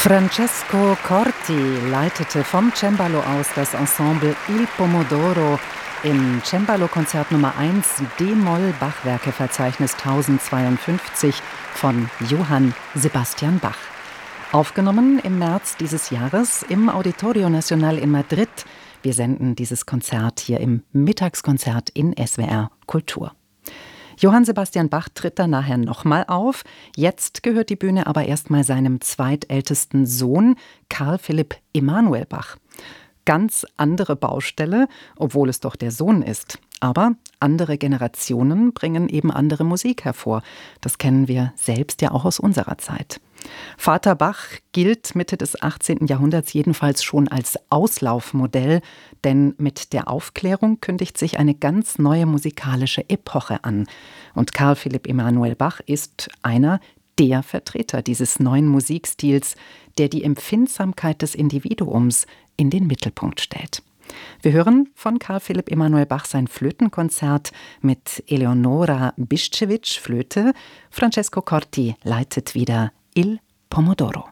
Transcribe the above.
Francesco Corti leitete vom Cembalo aus das Ensemble Il Pomodoro im Cembalo-Konzert Nummer 1 D-Moll-Bachwerkeverzeichnis 1052 von Johann Sebastian Bach. Aufgenommen im März dieses Jahres im Auditorio Nacional in Madrid. Wir senden dieses Konzert hier im Mittagskonzert in SWR Kultur. Johann Sebastian Bach tritt dann nachher nochmal auf. Jetzt gehört die Bühne aber erstmal seinem zweitältesten Sohn, Carl Philipp Emanuel Bach. Ganz andere Baustelle, obwohl es doch der Sohn ist. Aber andere Generationen bringen eben andere Musik hervor. Das kennen wir selbst ja auch aus unserer Zeit. Vater Bach gilt Mitte des 18. Jahrhunderts jedenfalls schon als Auslaufmodell, denn mit der Aufklärung kündigt sich eine ganz neue musikalische Epoche an. Und Carl Philipp Emanuel Bach ist einer der Vertreter dieses neuen Musikstils, der die Empfindsamkeit des Individuums in den Mittelpunkt stellt. Wir hören von Carl Philipp Emanuel Bach sein Flötenkonzert mit Eleonora Biszewicz Flöte. Francesco Corti leitet wieder Il Pomodoro.